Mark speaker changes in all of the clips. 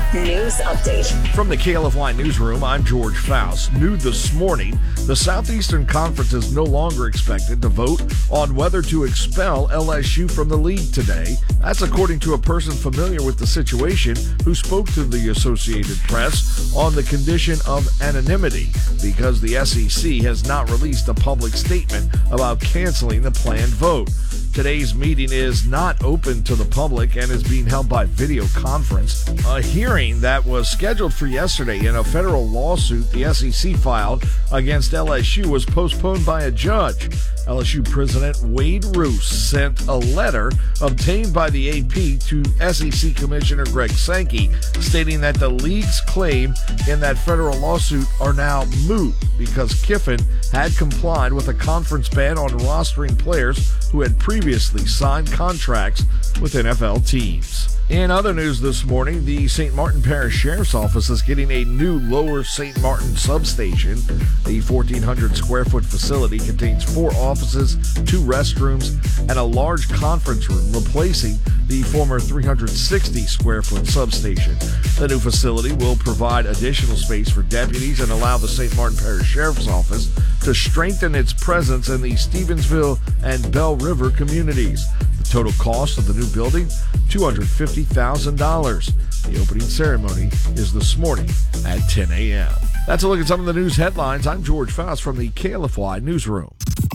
Speaker 1: News Update.
Speaker 2: From the KLFY Newsroom, I'm George Faust. New this morning, the Southeastern Conference is no longer expected to vote on whether to expel LSU from the league today. That's according to a person familiar with the situation who spoke to the Associated Press on the condition of anonymity because the SEC has not released a public statement about canceling the planned vote. Today's meeting is not open to the public and is being held by video conference. A hearing that was scheduled for yesterday in a federal lawsuit the SEC filed against LSU was postponed by a judge. LSU President Wade Roos sent a letter obtained by the AP to SEC Commissioner Greg Sankey stating that the league's claim in that federal lawsuit are now moot because Kiffin had complied with a conference ban on rostering players who had previously signed contracts with NFL teams. In other news this morning, the St. Martin Parish Sheriff's Office is getting a new Lower St. Martin substation. The 1,400-square-foot facility contains 4 offices, 2 restrooms, and a large conference room, replacing the former 360-square-foot substation. The new facility will provide additional space for deputies and allow the St. Martin Parish Sheriff's Office to strengthen its presence in the Stevensville and Bell River communities. The total cost of the new building, $250,000. The opening ceremony is this morning at 10 a.m. That's a look at some of the news headlines. I'm George Faust from the KLFY Newsroom.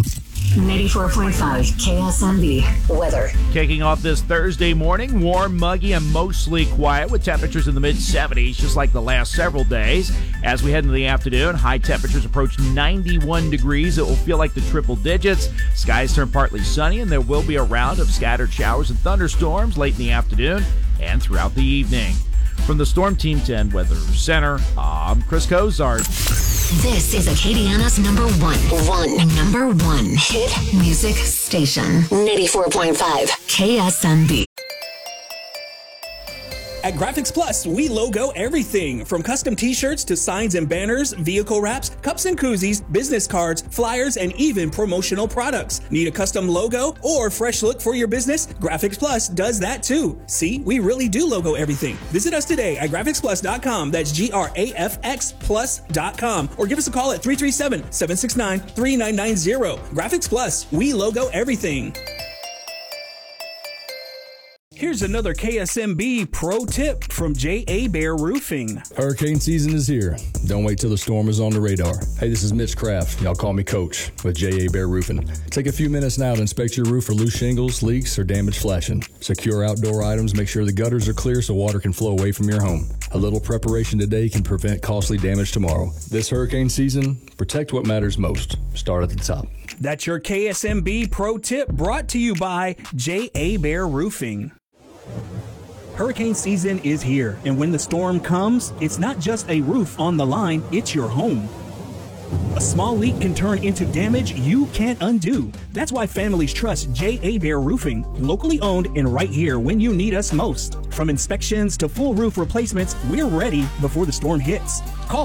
Speaker 1: 94.5 KSMB weather.
Speaker 3: Kicking off this Thursday morning, warm, muggy, and mostly quiet with temperatures in the mid-70s, just like the last several days. As we head into the afternoon, high temperatures approach 91 degrees. It will feel like the triple digits. Skies turn partly sunny, and there will be a round of scattered showers and thunderstorms late in the afternoon and throughout the evening. From the Storm Team 10 Weather Center, I'm Chris Cozart.
Speaker 1: This is Acadiana's number one hit music station. 94.5 KSMB.
Speaker 4: At Graphics Plus, we logo everything from custom t-shirts to signs and banners, vehicle wraps, cups and koozies, business cards, flyers, and even promotional products. Need a custom logo or fresh look for your business? Graphics Plus does that too. See, we really do logo everything. Visit us today at graphicsplus.com. That's grafxplus.com. Or give us a call at 337-769-3990. Graphics Plus, we logo everything. Here's another KSMB pro tip from J.A. Bear Roofing.
Speaker 5: Hurricane season is here. Don't wait till the storm is on the radar. Hey, this is Mitch Kraft. Y'all call me Coach with J.A. Bear Roofing. Take a few minutes now to inspect your roof for loose shingles, leaks, or damaged flashing. Secure outdoor items. Make sure the gutters are clear so water can flow away from your home. A little preparation today can prevent costly damage tomorrow. This hurricane season, protect what matters most. Start at the top.
Speaker 4: That's your KSMB pro tip brought to you by J.A. Bear Roofing. Hurricane season is here, and when the storm comes, it's not just a roof on the line, it's your home. A small leak can turn into damage you can't undo. That's why families trust J.A. Bear Roofing, locally owned and right here when you need us most. From inspections to full roof replacements, we're ready before the storm hits. Call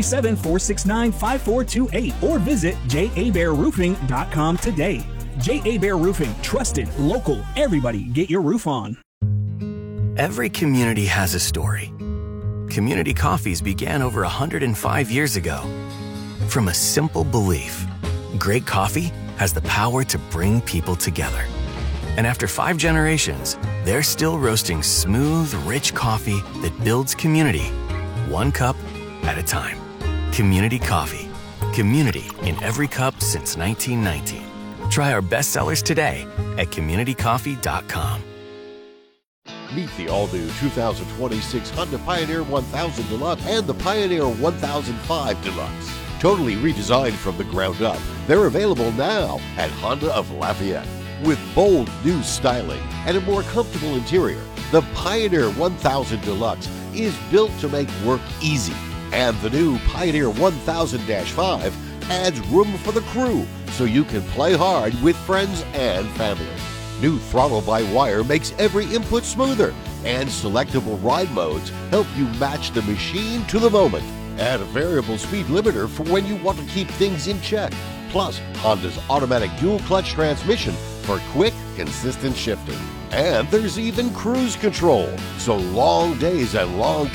Speaker 4: 337-469-5428 or visit jabearroofing.com today. J.A. Bear Roofing, trusted, local, everybody get your roof on.
Speaker 6: Every community has a story. Community Coffees began over 105 years ago. From a simple belief, great coffee has the power to bring people together. And after 5 generations, they're still roasting smooth, rich coffee that builds community, one cup at a time. Community Coffee. Community in every cup since 1919. Try our best sellers today at communitycoffee.com.
Speaker 7: Meet the all-new 2026 Honda Pioneer 1000 Deluxe and the Pioneer 1005 Deluxe. Totally redesigned from the ground up, they're available now at Honda of Lafayette. With bold new styling and a more comfortable interior, the Pioneer 1000 Deluxe is built to make work easy. And the new Pioneer 1000-5 adds room for the crew so you can play hard with friends and family. New throttle-by-wire makes every input smoother, and selectable ride modes help you match the machine to the moment. Add a variable speed limiter for when you want to keep things in check. Plus, Honda's automatic dual-clutch transmission for quick, consistent shifting. And there's even cruise control, so long days and long